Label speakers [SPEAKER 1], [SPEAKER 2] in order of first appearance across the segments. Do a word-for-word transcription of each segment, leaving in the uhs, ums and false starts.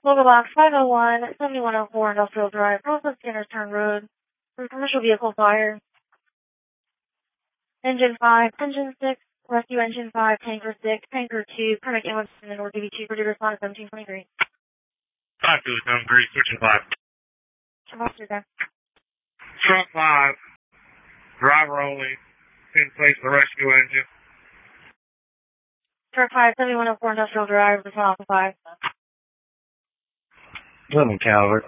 [SPEAKER 1] Local box five oh one, seventy-one oh four Industrial Drive, Process Standards Turn Road, for commercial vehicle fire. Engine five, Engine six, Rescue Engine five, Tanker six, Tanker two, Permit ambulance in the North D B two, Purdue response seventeen twenty-three.
[SPEAKER 2] five two seven three, switching five.
[SPEAKER 1] Officer there.
[SPEAKER 2] Truck five, driver only, in place the rescue engine.
[SPEAKER 1] Truck five, seventy-one oh four Industrial Drive, response Alpha five.
[SPEAKER 3] Lemon Calvert.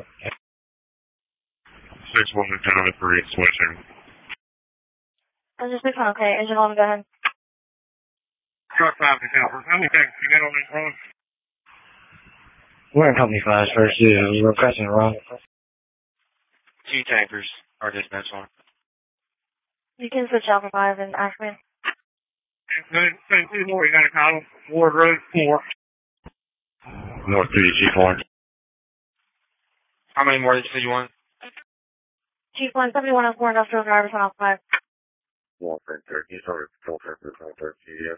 [SPEAKER 2] six one ten three, switching.
[SPEAKER 1] Engine six one, okay. Engine eleven, go ahead.
[SPEAKER 2] Truck five to Calvert. How many tanks you got on this run?
[SPEAKER 3] We're in Company five, first two. We're pressing wrong.
[SPEAKER 4] Two tankers are dispatch on.
[SPEAKER 1] You can switch Alpha five and Ashman.
[SPEAKER 2] Same, same two more. You got a call. Ward Road four. North City, Chief one.
[SPEAKER 4] How many more did you say you want?
[SPEAKER 1] Chief one, seventy-one oh four Industrial Drive, response Alpha five.
[SPEAKER 2] One for thirty. Sorry, control center, control center, G D F.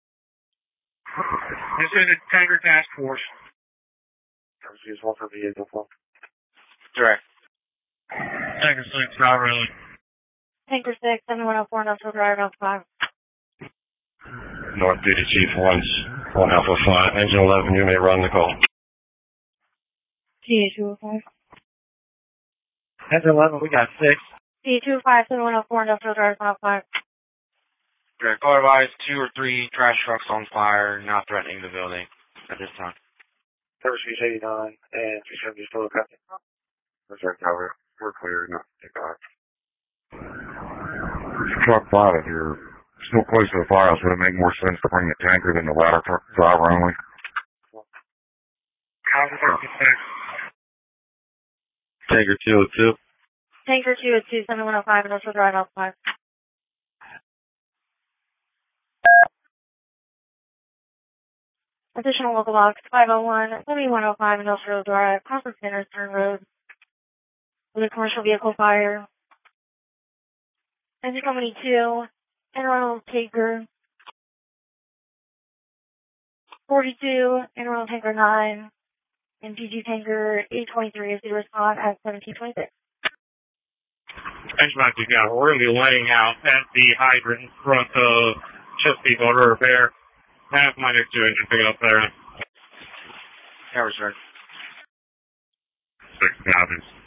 [SPEAKER 2] This is a tanker task force. Use one for vehicle four.
[SPEAKER 4] Direct.
[SPEAKER 2] Tanker six, driver only.
[SPEAKER 1] Tanker six, seventy-one oh four Industrial Drive, Alpha five.
[SPEAKER 2] North Duty Chief one's one Alpha five. Engine eleven, you may run the call.
[SPEAKER 1] T two oh five.
[SPEAKER 3] Engine eleven, we got six.
[SPEAKER 1] T two oh five, seventy-one oh four Industrial Drive, Alpha five.
[SPEAKER 4] Direct. Call advise, two or three trash trucks on fire, not threatening the building at this time.
[SPEAKER 2] Service Beach eighty-nine and two seventy still copy. Reserve tower. We're clear, not take off. Truck five, if you're still close to the firehouse, would it make more sense to bring the tanker than the ladder truck driver only?
[SPEAKER 3] Tanker two oh two.
[SPEAKER 1] Tanker two oh two, seventy-one oh five Industrial Drive, Alpha five. Additional local box five oh one, seventy-one oh five Industrial Drive, Process Standards Turn Road, with a commercial vehicle fire. Engine Company two, Enron Tanker forty-two, Enron Tanker nine, and P G Tanker eight twenty-three is the response at seventeen twenty-six.
[SPEAKER 2] Thanks, Matthew. Yeah, we're going to be laying out at the hydrant in front of Chesapeake Auto Repair. Have my next two engine pick it up there.
[SPEAKER 4] Towers, right.
[SPEAKER 2] Six copies.